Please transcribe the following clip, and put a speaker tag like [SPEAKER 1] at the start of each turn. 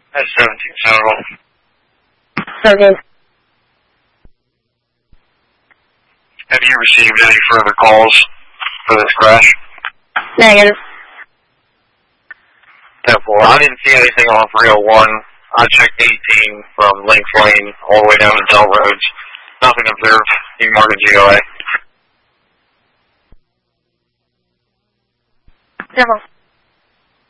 [SPEAKER 1] That's 17 Central.
[SPEAKER 2] Okay.
[SPEAKER 1] Have you received any further calls for this crash?
[SPEAKER 2] Negative.
[SPEAKER 1] I didn't see anything on 301. I checked 18 from Links Lane all the way down to Dell Roads. Nothing observed. You can mark a GOA.
[SPEAKER 2] 10-4.